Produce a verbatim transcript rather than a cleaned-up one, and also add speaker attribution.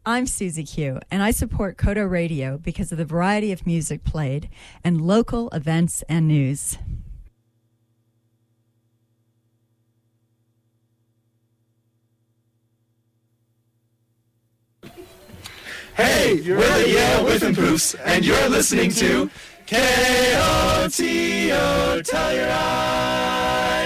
Speaker 1: I'm Susie Q, and I support Kodo Radio because of the variety of music played and local events and news.
Speaker 2: Hey, we're the Yale Whiffin' Poofs, and you're listening to K O T O, Tell Your Eyes.